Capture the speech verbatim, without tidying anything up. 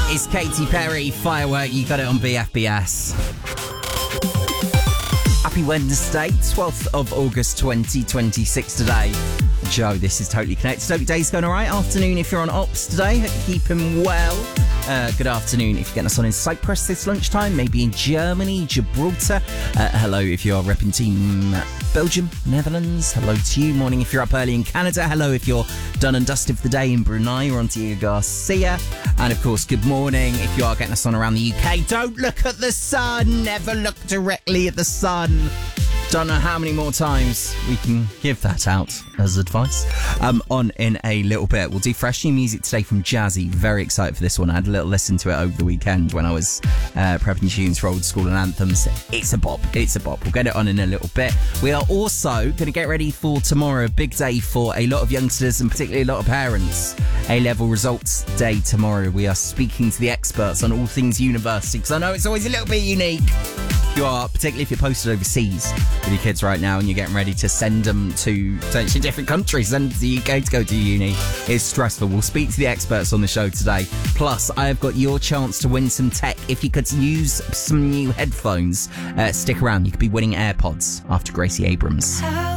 It's Katy Perry, Firework, you got it on B F B S. Happy Wednesday, twelfth of August twenty twenty-six today. Joe, this is Totally Connected. Hope your day's going alright. Afternoon if you're on ops today, hope you're keeping well. Uh, good afternoon if you're getting us on in Cyprus this lunchtime, maybe in Germany, Gibraltar. Uh, hello if you're repping Team Belgium, Netherlands. Hello to you. Morning if you're up early in Canada. Hello if you're done and dusted for the day in Brunei or Antigua Garcia. And of course, good morning if you are getting us on around the U K. Don't look at the sun. Never look directly at the sun. Don't know how many more times we can give that out as advice. Um, on in a little bit. We'll do fresh new music today from Jazzy. Very excited for this one. I had a little listen to it over the weekend when I was uh, prepping tunes for old school and anthems. It's a bop. It's a bop. We'll get it on in a little bit. We are also going to get ready for tomorrow. A big day for a lot of youngsters and particularly a lot of parents. A-level results day tomorrow. We are speaking to the experts on all things university because I know it's always a little bit unique. You are, particularly if you're posted overseas with your kids right now and you're getting ready to send them to potentially different countries, send them to the U K to go to uni. It's stressful. We'll speak to the experts on the show today. Plus, I have got your chance to win some tech. If you could use some new headphones, uh, stick around. You could be winning AirPods after Gracie Abrams. How